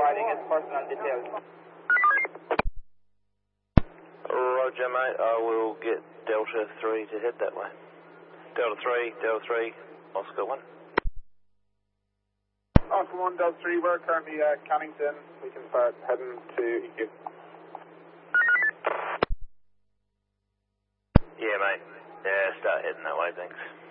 providing as personal details. Roger, mate. I will get Delta 3 to head that way. Delta 3, Oscar 1. Oscar 1, Delta 3, we're currently at Cannington. We can start heading to EQ. Yeah, mate. Yeah, start heading that way, thanks.